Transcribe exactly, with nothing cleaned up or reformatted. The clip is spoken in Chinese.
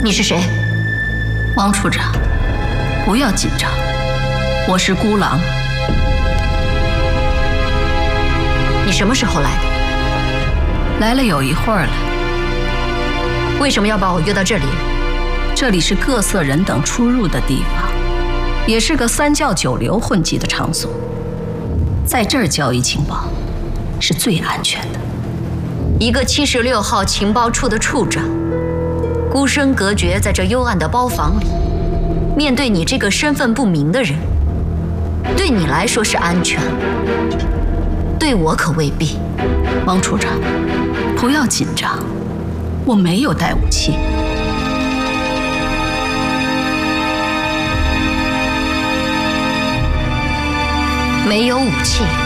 你是谁？ 王处长，不要紧张，我是孤狼。 你什么时候来的？ 来了有一会儿了。 为什么要把我约到这里？ 这里是各色人等出入的地方，也是个三教九流混迹的场所。在这儿交易情报是最安全的。 一个七十六号情报处的处长，孤身隔绝在这幽暗的包房里，面对你这个身份不明的人，对你来说是安全，对我可未必。 王处长，不要紧张，我没有带武器。 没有武器。